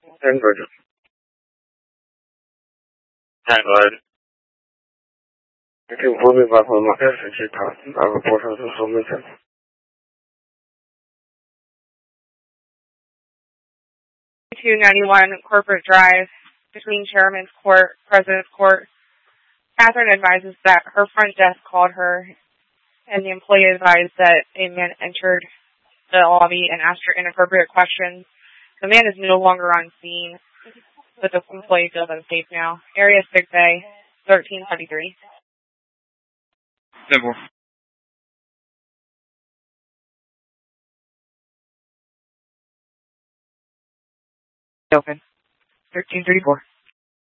Android. Android. You will be back on my message. I report on the submission. 291 Corporate Drive between Chairman's Court, President's Court. Catherine advises that her front desk called her, and the employee advised that a man entered the lobby and asked her inappropriate questions. The man is no longer on scene, but the employee feels unsafe now. Area Sick Bay, 1333. Simple. Open. 1334.